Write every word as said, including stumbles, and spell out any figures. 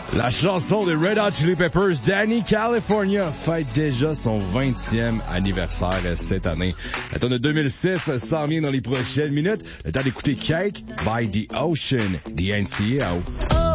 La chanson de Red Hot Chili Peppers, Danny California, fête déjà son vingtième anniversaire cette année. La tonne de deux mille six s'en vient dans les prochaines minutes. Le temps d'écouter Cake by the Ocean, the N C A O.